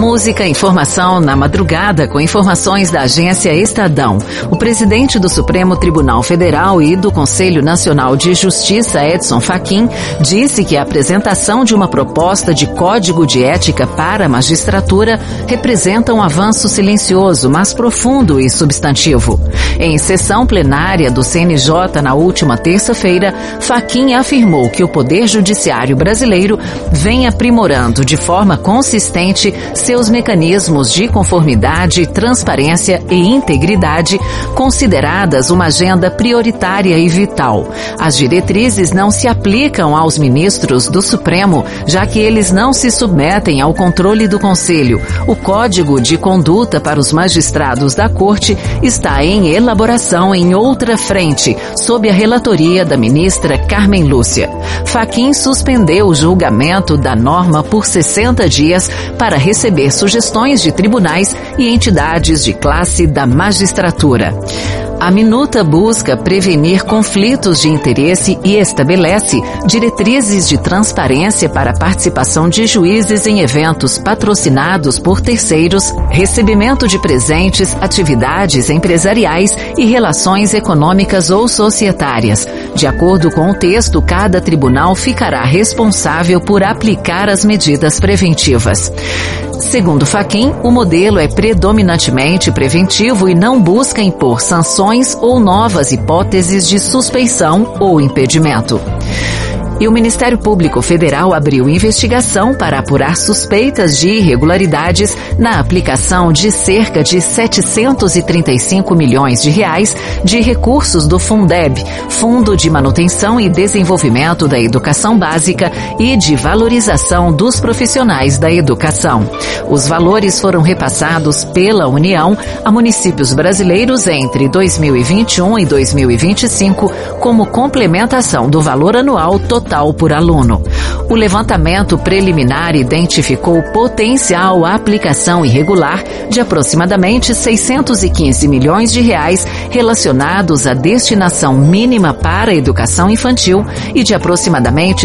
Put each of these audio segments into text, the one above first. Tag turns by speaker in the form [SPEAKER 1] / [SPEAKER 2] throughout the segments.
[SPEAKER 1] Música, informação na madrugada com informações da agência Estadão. O presidente do Supremo Tribunal Federal e do Conselho Nacional de Justiça, Edson Fachin, disse que a apresentação de uma proposta de código de ética para a magistratura representa um avanço silencioso, mas profundo e substantivo. Em sessão plenária do CNJ na última terça-feira, Fachin afirmou que o Poder Judiciário brasileiro vem aprimorando de forma consistente seus mecanismos de conformidade, transparência e integridade, consideradas uma agenda prioritária e vital. As diretrizes não se aplicam aos ministros do Supremo, já que eles não se submetem ao controle do Conselho. O Código de Conduta para os magistrados da Corte está em elaboração em outra frente, sob a relatoria da ministra Carmen Lúcia. Fachin suspendeu o julgamento da norma por 60 dias para receber sugestões de tribunais e entidades de classe da magistratura. A minuta busca prevenir conflitos de interesse e estabelece diretrizes de transparência para a participação de juízes em eventos patrocinados por terceiros, recebimento de presentes, atividades empresariais e relações econômicas ou societárias. De acordo com o texto, cada tribunal ficará responsável por aplicar as medidas preventivas. Segundo Fachin, o modelo é predominantemente preventivo e não busca impor sanções ou novas hipóteses de suspeição ou impedimento. E o Ministério Público Federal abriu investigação para apurar suspeitas de irregularidades na aplicação de cerca de 735 milhões de reais de recursos do Fundeb, Fundo de Manutenção e Desenvolvimento da Educação Básica e de Valorização dos Profissionais da Educação. Os valores foram repassados pela União a municípios brasileiros entre 2021 e 2025 como complementação do valor anual total por aluno. O levantamento preliminar identificou potencial aplicação irregular de aproximadamente 615 milhões de reais relacionados à destinação mínima para a educação infantil e de aproximadamente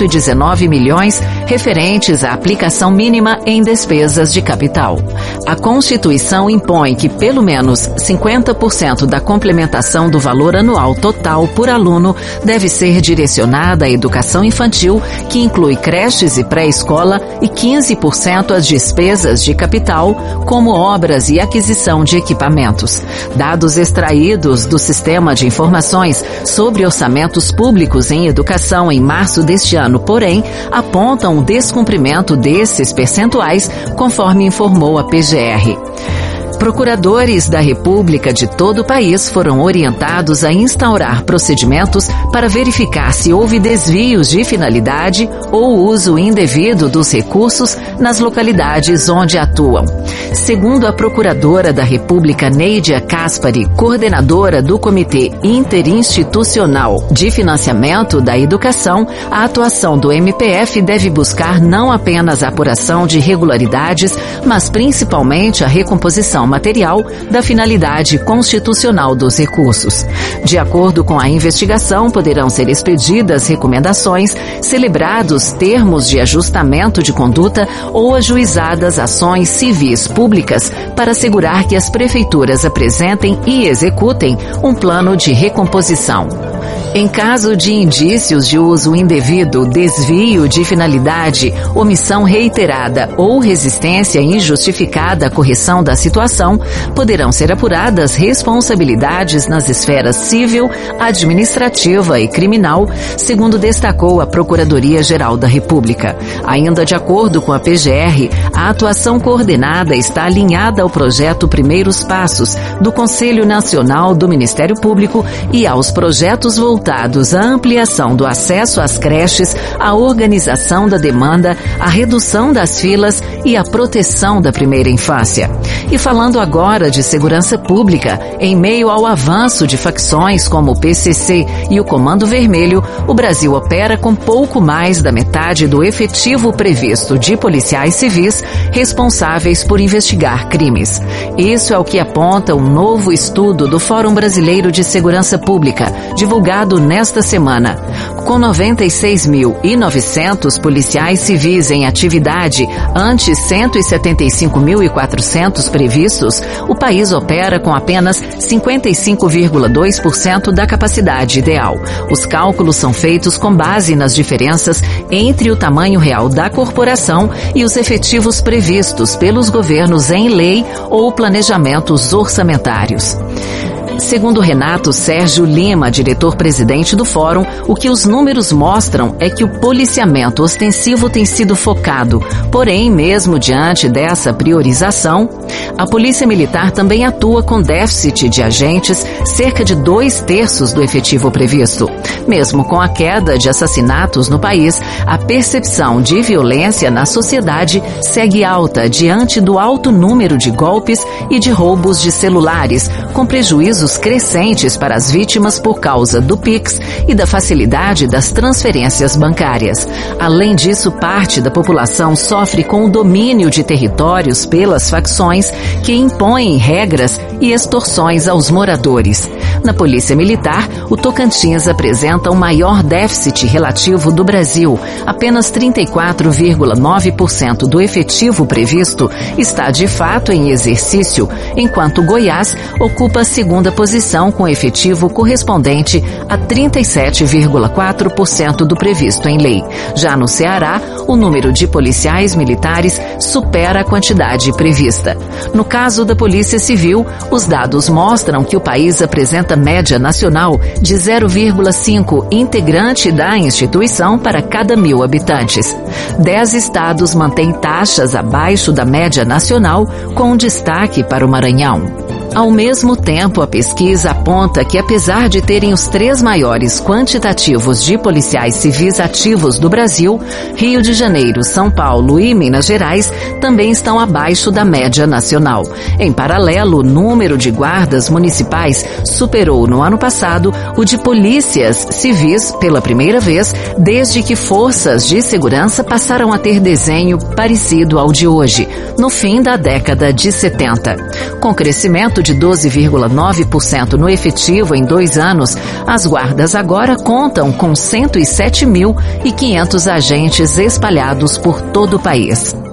[SPEAKER 1] 119 milhões referentes à aplicação mínima em despesas de capital. A Constituição impõe que pelo menos 50% da complementação do valor anual total por aluno deve ser direcionada à educação infantil, que inclui creches e pré-escola, e 15% as despesas de capital, como obras e aquisição de equipamentos. Dados extraídos do Sistema de Informações sobre Orçamentos Públicos em Educação em março deste ano, porém, apontam o descumprimento desses percentuais, conforme informou a PGR. Procuradores da República de todo o país foram orientados a instaurar procedimentos para verificar se houve desvios de finalidade ou uso indevido dos recursos nas localidades onde atuam. Segundo a Procuradora da República Neidia Caspari, coordenadora do Comitê Interinstitucional de Financiamento da Educação, a atuação do MPF deve buscar não apenas a apuração de irregularidades, mas principalmente a recomposição material da finalidade constitucional dos recursos. De acordo com a investigação, poderão ser expedidas recomendações, celebrados termos de ajustamento de conduta ou ajuizadas ações civis públicas para assegurar que as prefeituras apresentem e executem um plano de recomposição. Em caso de indícios de uso indevido, desvio de finalidade, omissão reiterada ou resistência injustificada à correção da situação, poderão ser apuradas responsabilidades nas esferas civil, administrativa e criminal, segundo destacou a Procuradoria-Geral da República. Ainda de acordo com a PGR, a atuação coordenada está alinhada ao projeto Primeiros Passos do Conselho Nacional do Ministério Público e aos projetos voltados à ampliação do acesso às creches, à organização da demanda, à redução das filas e à proteção da primeira infância. E falando agora de segurança pública, em meio ao avanço de facções como o PCC e o Comando Vermelho, o Brasil opera com pouco mais da metade do efetivo previsto de policiais civis responsáveis por investigar crimes. Isso é o que aponta um novo estudo do Fórum Brasileiro de Segurança Pública, divulgado divulgado nesta semana. Com 96.900 policiais civis em atividade, ante 175.400 previstos, o país opera com apenas 55,2% da capacidade ideal. Os cálculos são feitos com base nas diferenças entre o tamanho real da corporação e os efetivos previstos pelos governos em lei ou planejamentos orçamentários. Segundo Renato Sérgio Lima, diretor-presidente do Fórum, o que os números mostram é que o policiamento ostensivo tem sido focado. Porém, mesmo diante dessa priorização, a Polícia Militar também atua com déficit de agentes, cerca de 2/3 do efetivo previsto. Mesmo com a queda de assassinatos no país, a percepção de violência na sociedade segue alta diante do alto número de golpes e de roubos de celulares, com prejuízos crescentes para as vítimas por causa do Pix e da facilidade das transferências bancárias. Além disso, parte da população sofre com o domínio de territórios pelas facções que impõem regras e extorsões aos moradores. Na Polícia Militar, o Tocantins apresenta o maior déficit relativo do Brasil. Apenas 34,9% do efetivo previsto está de fato em exercício, enquanto Goiás ocupa a segunda posição com efetivo correspondente a 37,4% do previsto em lei. Já no Ceará, o número de policiais militares supera a quantidade prevista. No caso da Polícia Civil, os dados mostram que o país apresenta média nacional de 0,5 integrante da instituição para cada 1.000 habitantes. 10 estados mantêm taxas abaixo da média nacional, com destaque para o Maranhão. Ao mesmo tempo, a pesquisa aponta que, apesar de terem os 3 maiores quantitativos de policiais civis ativos do Brasil, Rio de Janeiro, São Paulo e Minas Gerais também estão abaixo da média nacional. Em paralelo, o número de guardas municipais superou no ano passado o de polícias civis pela primeira vez desde que forças de segurança passaram a ter desenho parecido ao de hoje, no fim da década de 70. Com crescimento de 12,9% no efetivo em 2 anos, as guardas agora contam com 107.500 agentes espalhados por todo o país.